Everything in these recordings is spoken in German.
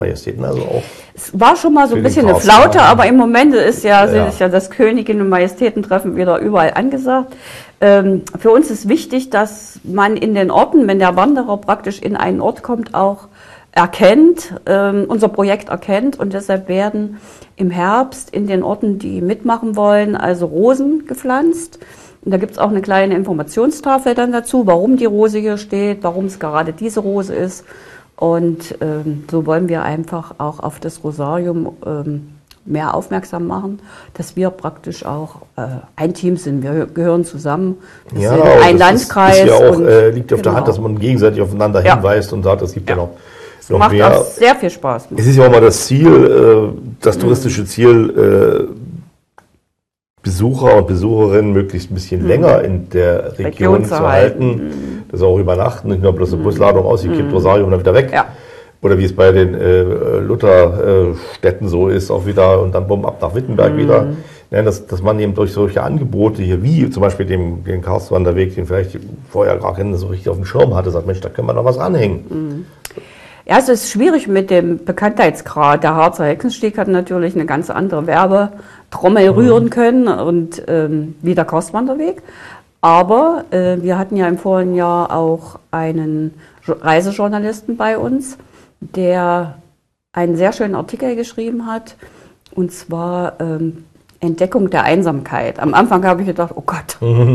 Majestäten also auch. Es war schon mal so ein bisschen eine Flaute, aber im Moment ist ja das Königin- und Majestätentreffen wieder überall angesagt. Für uns ist wichtig, dass man in den Orten, wenn der Wanderer praktisch in einen Ort kommt, auch erkennt, unser Projekt erkennt, und deshalb werden im Herbst in den Orten, die mitmachen wollen, also Rosen gepflanzt. Und da gibt es auch eine kleine Informationstafel dann dazu, warum die Rose hier steht, warum es gerade diese Rose ist. Und so wollen wir einfach auch auf das Rosarium mehr aufmerksam machen, dass wir praktisch auch ein Team sind. Wir gehören zusammen. Wir sind ein Landkreis. Ist ja auch, liegt auf der Hand, dass man gegenseitig aufeinander hinweist und sagt, es gibt ja noch macht mehr. Auch sehr viel Spaß. Es ist ja auch mal das Ziel, das touristische Ziel, Besucher und Besucherinnen möglichst ein bisschen länger in der Region zu halten. Das auch übernachten, nicht nur bloß eine Busladung ausgekippt, Rosarium und dann wieder weg. Ja. Oder wie es bei den Lutherstädten so ist, auch wieder und dann bumm ab nach Wittenberg wieder. Ja, dass man eben durch solche Angebote hier, wie zum Beispiel den Karlswanderweg, den vielleicht vorher gar keiner so richtig auf dem Schirm hatte, sagt, Mensch, da können wir noch was anhängen. Ja, es ist schwierig mit dem Bekanntheitsgrad. Der Harzer Hexensteg hat natürlich eine ganz andere Werbetrommel rühren können und wie der Karlswanderweg. Aber wir hatten ja im vorigen Jahr auch einen Reisejournalisten bei uns, der einen sehr schönen Artikel geschrieben hat, und zwar Entdeckung der Einsamkeit. Am Anfang habe ich gedacht, oh Gott.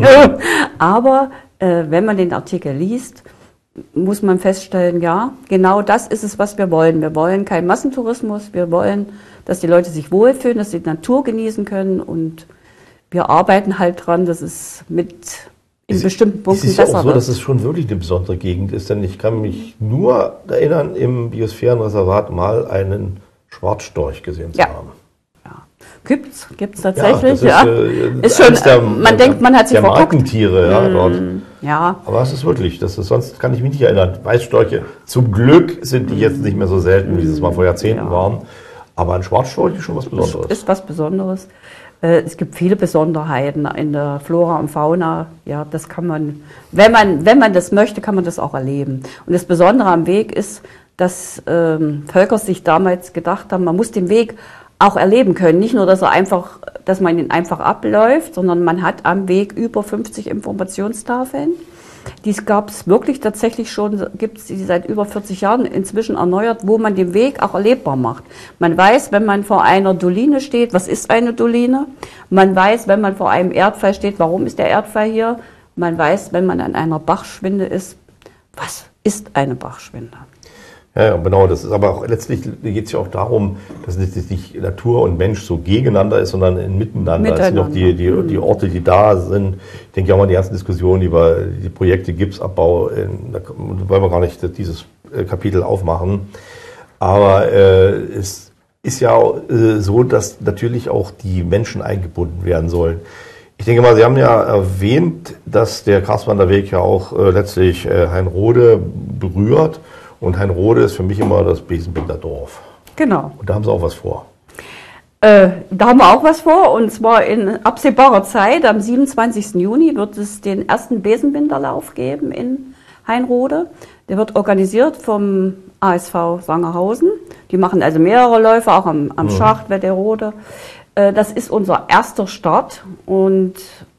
Aber wenn man den Artikel liest, muss man feststellen, ja, genau das ist es, was wir wollen. Wir wollen keinen Massentourismus, wir wollen, dass die Leute sich wohlfühlen, dass sie die Natur genießen können, und wir arbeiten halt dran, dass es in bestimmten Punkten besser wird. Es ist ja auch so, dass es schon wirklich eine besondere Gegend ist, denn ich kann mich nur erinnern, im Biosphärenreservat mal einen Schwarzstorch gesehen zu haben. Gibt's tatsächlich, ist schon, man denkt, man hat sich verguckt. Markentiere, dort. Ja. Aber es ist wirklich, sonst kann ich mich nicht erinnern. Weißstörche, zum Glück sind die jetzt nicht mehr so selten, wie es mal vor Jahrzehnten waren. Aber ein Schwarzstorch ist schon was Besonderes. Ist was Besonderes. Es gibt viele Besonderheiten in der Flora und Fauna. Ja, das kann man, wenn man das möchte, kann man das auch erleben. Und das Besondere am Weg ist, dass Völker sich damals gedacht haben, man muss den Weg auch erleben können. Nicht nur, dass man ihn einfach abläuft, sondern man hat am Weg über 50 Informationstafeln. Dies gab es wirklich tatsächlich schon, gibt es die seit über 40 Jahren inzwischen erneuert, wo man den Weg auch erlebbar macht. Man weiß, wenn man vor einer Doline steht, was ist eine Doline? Man weiß, wenn man vor einem Erdfall steht, warum ist der Erdfall hier? Man weiß, wenn man an einer Bachschwinde ist, was ist eine Bachschwinde? Ja, genau, das ist aber auch letztlich geht es ja auch darum, dass nicht Natur und Mensch so gegeneinander ist, sondern miteinander. Es sind auch die Orte, die da sind. Ich denke auch mal die ganzen Diskussionen über die Projekte Gipsabbau, da wollen wir gar nicht dieses Kapitel aufmachen. Aber es ist ja so, dass natürlich auch die Menschen eingebunden werden sollen. Ich denke mal, Sie haben ja erwähnt, dass der Karlswanderweg ja auch letztlich Hainrode berührt. Und Hainrode ist für mich immer das Besenbinder Dorf. Genau. Und da haben Sie auch was vor. Da haben wir auch was vor, und zwar in absehbarer Zeit. Am 27. Juni wird es den ersten Besenbinderlauf geben in Hainrode. Der wird organisiert vom ASV Sangerhausen. Die machen also mehrere Läufe, auch am Schacht, Wetterode. Das ist unser erster Start, und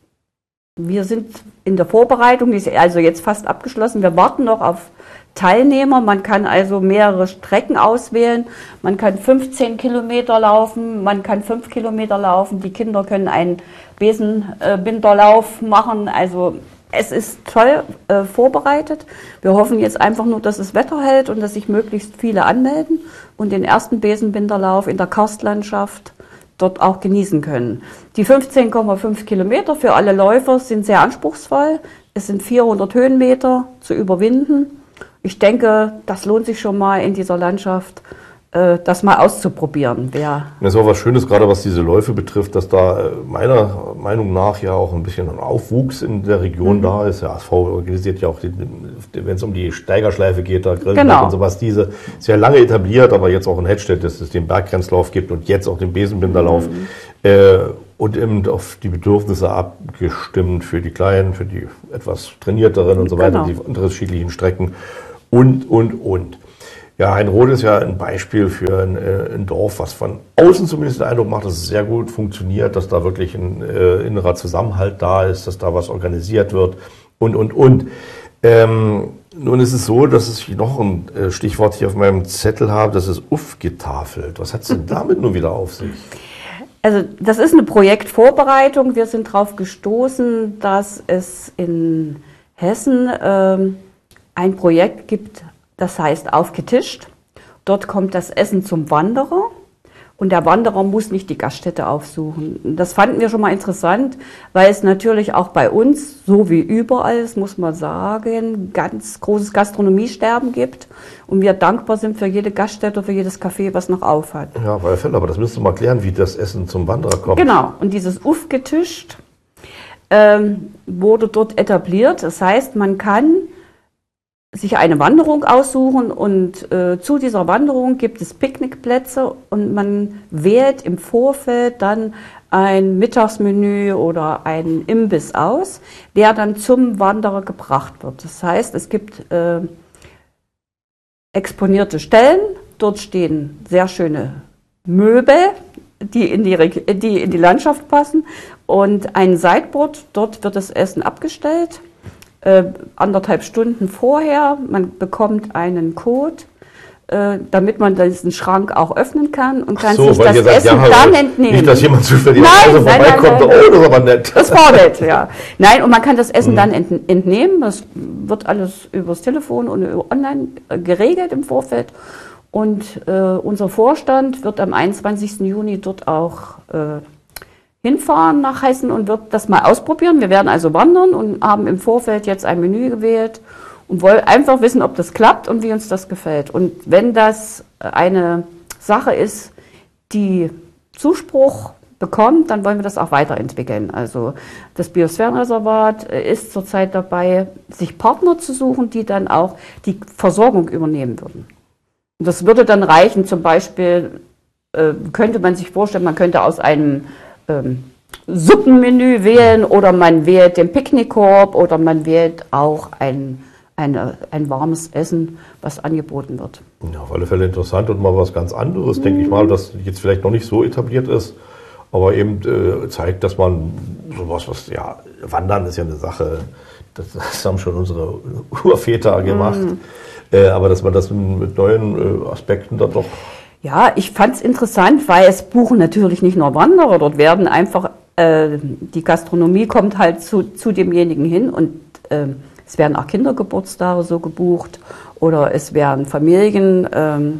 wir sind in der Vorbereitung, die ist also jetzt fast abgeschlossen. Wir warten noch auf Teilnehmer. Man kann also mehrere Strecken auswählen. Man kann 15 Kilometer laufen, man kann 5 Kilometer laufen. Die Kinder können einen Besenbinderlauf machen. Also es ist toll vorbereitet. Wir hoffen jetzt einfach nur, dass das Wetter hält und dass sich möglichst viele anmelden und den ersten Besenbinderlauf in der Karstlandschaft dort auch genießen können. Die 15,5 Kilometer für alle Läufer sind sehr anspruchsvoll. Es sind 400 Höhenmeter zu überwinden. Ich denke, das lohnt sich schon mal in dieser Landschaft, das mal auszuprobieren. Das ist auch was Schönes, gerade was diese Läufe betrifft, dass da meiner Meinung nach ja auch ein bisschen ein Aufwuchs in der Region da ist. Der ASV organisiert ja auch, wenn es um die Steigerschleife geht, da Grillberg und sowas, diese ist ja lange etabliert, aber jetzt auch in Hettstedt, dass es den Berggrenzlauf gibt und jetzt auch den Besenbinderlauf. Und eben auf die Bedürfnisse abgestimmt für die Kleinen, für die etwas trainierteren und so weiter, die unterschiedlichen Strecken und. Ja, Heinrode ist ja ein Beispiel für ein Dorf, was von außen zumindest den Eindruck macht, dass es sehr gut funktioniert, dass da wirklich ein innerer Zusammenhalt da ist, dass da was organisiert wird und. Nun ist es so, dass ich noch ein Stichwort hier auf meinem Zettel habe, das ist aufgetafelt. Was hat es denn damit nun wieder auf sich? Also das ist eine Projektvorbereitung. Wir sind darauf gestoßen, dass es in Hessen ein Projekt gibt, das heißt Aufgetischt. Dort kommt das Essen zum Wanderer und der Wanderer muss nicht die Gaststätte aufsuchen. Das fanden wir schon mal interessant, weil es natürlich auch bei uns, so wie überall, das muss man sagen, ganz großes Gastronomiesterben gibt und wir dankbar sind für jede Gaststätte, für jedes Café, was noch auf hat. Ja, bei Fälle, aber das müsst ihr mal klären, wie das Essen zum Wanderer kommt. Genau, und dieses Aufgetischt wurde dort etabliert. Das heißt, man kann sich eine Wanderung aussuchen und zu dieser Wanderung gibt es Picknickplätze und man wählt im Vorfeld dann ein Mittagsmenü oder einen Imbiss aus, der dann zum Wanderer gebracht wird. Das heißt, es gibt exponierte Stellen, dort stehen sehr schöne Möbel, die in die Landschaft passen und ein Sideboard, dort wird das Essen abgestellt. 1,5 Stunden vorher, man bekommt einen Code, damit man diesen Schrank auch öffnen kann und kann sich das Essen dann entnehmen. Nicht, dass jemand zufällig vorbeikommt, oh, das ist aber nett. Das war nett, ja. Nein, und man kann das Essen dann entnehmen, das wird alles übers Telefon und online geregelt im Vorfeld. Und unser Vorstand wird am 21. Juni dort auch hinfahren nach Hessen und wird das mal ausprobieren. Wir werden also wandern und haben im Vorfeld jetzt ein Menü gewählt und wollen einfach wissen, ob das klappt und wie uns das gefällt. Und wenn das eine Sache ist, die Zuspruch bekommt, dann wollen wir das auch weiterentwickeln. Also das Biosphärenreservat ist zurzeit dabei, sich Partner zu suchen, die dann auch die Versorgung übernehmen würden. Und das würde dann reichen, zum Beispiel könnte man sich vorstellen, man könnte aus einem Suppenmenü wählen oder man wählt den Picknickkorb oder man wählt auch ein warmes Essen, was angeboten wird. Ja, auf alle Fälle interessant und mal was ganz anderes, denke ich mal, das jetzt vielleicht noch nicht so etabliert ist, aber eben zeigt, dass man sowas, ja, Wandern ist ja eine Sache, das haben schon unsere Urväter gemacht, aber dass man das mit neuen Aspekten dann doch... Ja, ich fand es interessant, weil es buchen natürlich nicht nur Wanderer, dort werden einfach, die Gastronomie kommt halt zu demjenigen hin und es werden auch Kindergeburtstage so gebucht oder es werden Familienfeiern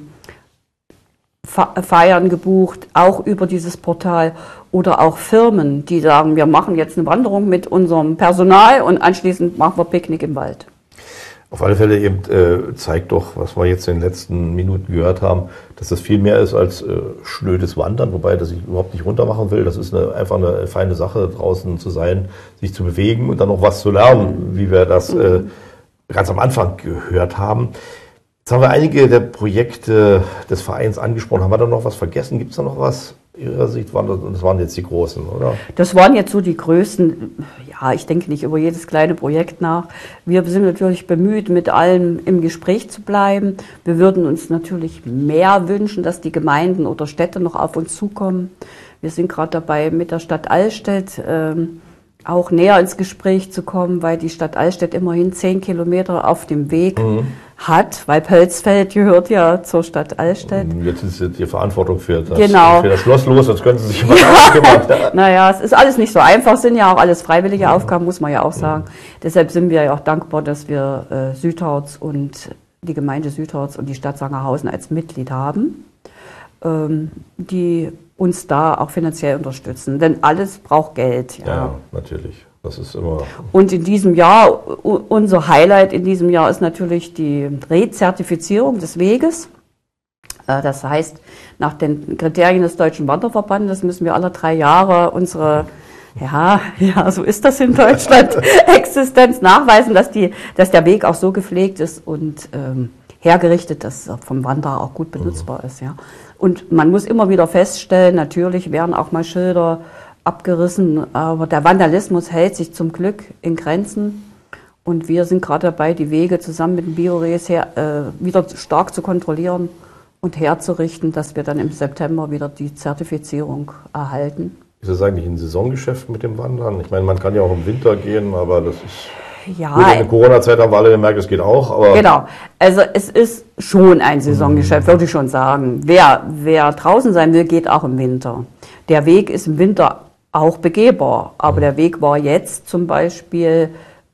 gebucht, auch über dieses Portal oder auch Firmen, die sagen, wir machen jetzt eine Wanderung mit unserem Personal und anschließend machen wir Picknick im Wald. Auf alle Fälle eben zeigt doch, was wir jetzt in den letzten Minuten gehört haben, dass das viel mehr ist als schnödes Wandern, wobei das ich überhaupt nicht runtermachen will. Das ist einfach eine feine Sache, draußen zu sein, sich zu bewegen und dann noch was zu lernen, wie wir das ganz am Anfang gehört haben. Jetzt haben wir einige der Projekte des Vereins angesprochen. Haben wir da noch was vergessen? Gibt es da noch was? Ihrer Sicht das waren jetzt die großen, oder? Das waren jetzt so die größten. Ja, ich denke nicht über jedes kleine Projekt nach. Wir sind natürlich bemüht, mit allen im Gespräch zu bleiben. Wir würden uns natürlich mehr wünschen, dass die Gemeinden oder Städte noch auf uns zukommen. Wir sind gerade dabei, mit der Stadt Allstedt auch näher ins Gespräch zu kommen, weil die Stadt Allstedt immerhin 10 Kilometer auf dem Weg hat, weil Pölsfeld gehört ja zur Stadt Allstedt. Jetzt ist die Verantwortung für das, genau. Für das Schloss los, jetzt können Sie sich immer kümmern. Naja, es ist alles nicht so einfach, es sind ja auch alles freiwillige Aufgaben, muss man ja auch sagen. Deshalb sind wir ja auch dankbar, dass wir Südharz und die Gemeinde Südharz und die Stadt Sangerhausen als Mitglied haben, die uns da auch finanziell unterstützen. Denn alles braucht Geld. Ja, natürlich. Das ist immer. Und in diesem Jahr, unser Highlight in diesem Jahr ist natürlich die Rezertifizierung des Weges. Das heißt, nach den Kriterien des Deutschen Wanderverbandes müssen wir alle 3 Jahre unsere, ja, so ist das in Deutschland, Existenz nachweisen, dass der Weg auch so gepflegt ist und hergerichtet, dass er vom Wanderer auch gut benutzbar ist. Ja. Und man muss immer wieder feststellen, natürlich werden auch mal Schilder abgerissen, aber der Vandalismus hält sich zum Glück in Grenzen Und wir sind gerade dabei, die Wege zusammen mit dem BioRes wieder stark zu kontrollieren und herzurichten, dass wir dann im September wieder die Zertifizierung erhalten. Ist das eigentlich ein Saisongeschäft mit dem Wandern? Ich meine, man kann ja auch im Winter gehen, aber das ist... Ja, gut, in der Corona-Zeit haben wir alle gemerkt, es geht auch. Aber genau, also es ist schon ein Saisongeschäft, würde ich schon sagen. Wer draußen sein will, geht auch im Winter. Der Weg ist im Winter auch begehbar, aber der Weg war jetzt zum Beispiel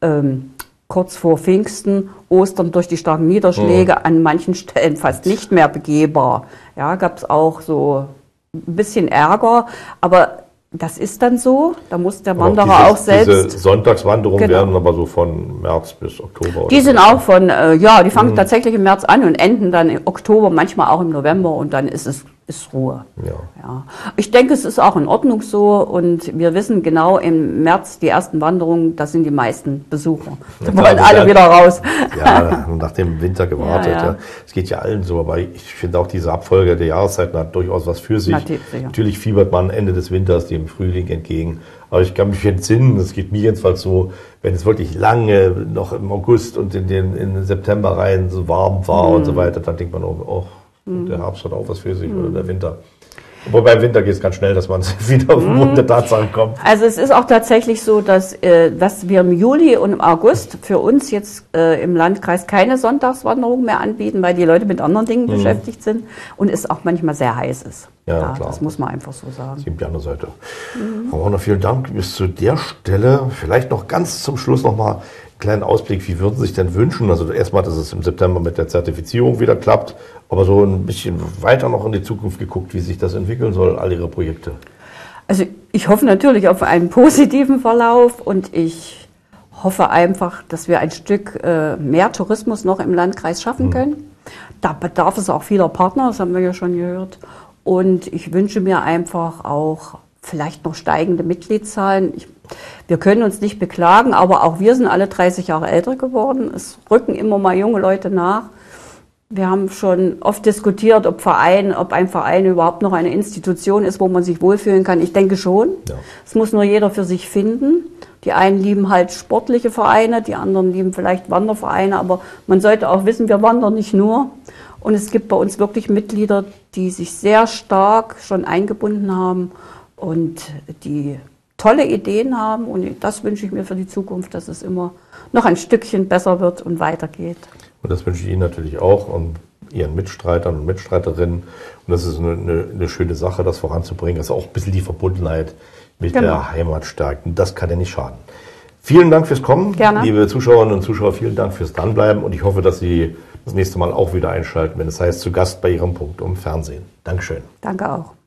kurz vor Pfingsten, Ostern durch die starken Niederschläge an manchen Stellen fast nicht mehr begehbar. Ja, gab es auch so ein bisschen Ärger, aber das ist dann so, da muss der Wanderer auch selbst... Diese Sonntagswanderungen werden aber so von März bis Oktober. Die sind auch von, die fangen tatsächlich im März an und enden dann im Oktober, manchmal auch im November und dann ist Ruhe. Ja. Ich denke, es ist auch in Ordnung so und wir wissen genau, im März die ersten Wanderungen, das sind die meisten Besucher. Da wollen alle wieder raus. Ja, nach dem Winter gewartet. Ja. Es geht ja allen so, aber ich finde auch diese Abfolge der Jahreszeiten hat durchaus was für sich. Natürlich fiebert man Ende des Winters dem Frühling entgegen. Aber ich kann mich entsinnen, das geht mir jedenfalls so, wenn es wirklich lange noch im August und in den September rein so warm war und so weiter, dann denkt man auch, der Herbst hat auch was für sich oder der Winter. Wobei beim Winter geht es ganz schnell, dass man wieder auf runde Tatsachen kommt. Also es ist auch tatsächlich so, dass wir im Juli und im August für uns jetzt im Landkreis keine Sonntagswanderung mehr anbieten, weil die Leute mit anderen Dingen beschäftigt sind und es auch manchmal sehr heiß ist. Ja, klar. Das muss man einfach so sagen. Das ist die andere Seite. Frau Horner, vielen Dank bis zu der Stelle. Vielleicht noch ganz zum Schluss noch mal einen kleinen Ausblick. Wie würden Sie sich denn wünschen? Also erstmal, dass es im September mit der Zertifizierung wieder klappt, aber so ein bisschen weiter noch in die Zukunft geguckt, wie sich das entwickeln soll, all Ihre Projekte. Also ich hoffe natürlich auf einen positiven Verlauf und ich hoffe einfach, dass wir ein Stück mehr Tourismus noch im Landkreis schaffen können. Da bedarf es auch vieler Partner, das haben wir ja schon gehört. Und ich wünsche mir einfach auch vielleicht noch steigende Mitgliedszahlen. Wir können uns nicht beklagen, aber auch wir sind alle 30 Jahre älter geworden. Es rücken immer mal junge Leute nach. Wir haben schon oft diskutiert, ob ein Verein überhaupt noch eine Institution ist, wo man sich wohlfühlen kann. Ich denke schon. Ja. Das muss nur jeder für sich finden. Die einen lieben halt sportliche Vereine, die anderen lieben vielleicht Wandervereine, aber man sollte auch wissen, wir wandern nicht nur. Und es gibt bei uns wirklich Mitglieder, die sich sehr stark schon eingebunden haben und die tolle Ideen haben. Und das wünsche ich mir für die Zukunft, dass es immer noch ein Stückchen besser wird und weitergeht. Und das wünsche ich Ihnen natürlich auch und Ihren Mitstreitern und Mitstreiterinnen. Und das ist eine schöne Sache, das voranzubringen. Das ist auch ein bisschen die Verbundenheit mit der Heimat stärken. Das kann ja nicht schaden. Vielen Dank fürs Kommen. Gerne. Liebe Zuschauerinnen und Zuschauer, vielen Dank fürs Dranbleiben. Und ich hoffe, dass Sie das nächste Mal auch wieder einschalten, wenn es heißt, zu Gast bei Ihrem Punktum Fernsehen. Dankeschön. Danke auch.